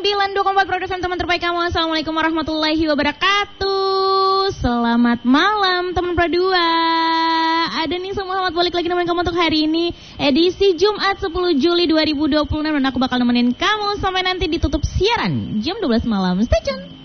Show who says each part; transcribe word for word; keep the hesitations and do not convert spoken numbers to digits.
Speaker 1: sembilan dua koma empat Pro F M, teman terbaik kamu. Assalamualaikum warahmatullahi wabarakatuh. Selamat malam teman Pro dua. Ada nih semua selamat balik lagi nemenin kamu untuk hari ini, edisi Jumat sepuluh Juli dua ribu dua puluh enam. Dan aku bakal nemenin kamu sampai nanti ditutup siaran jam dua belas malam. Stay tune.